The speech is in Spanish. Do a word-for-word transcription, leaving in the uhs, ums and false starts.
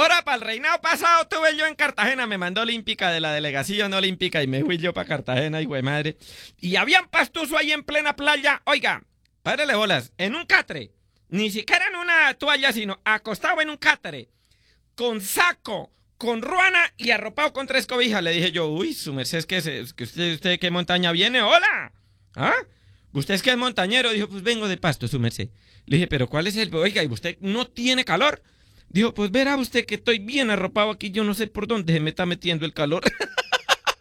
Ahora, para el reinado pasado tuve yo en Cartagena, me mandó Olímpica de la delegación Olímpica y me fui yo para Cartagena, hijo de madre. Y habían pastuso ahí en plena playa. Oiga, párele bolas, en un catre. Ni siquiera en una toalla, sino acostado en un catre. Con saco, con ruana y arropado con tres cobijas. Le dije yo, uy, su merced, es que, es que usted, usted, ¿qué montaña viene? ¡Hola! ¿Ah? ¿Usted es que es montañero? Dijo, pues vengo de Pasto, su merced. Le dije, pero ¿cuál es el...? Oiga, ¿y usted no tiene calor? Dijo, pues verá usted que estoy bien arropado aquí, yo no sé por dónde se me está metiendo el calor.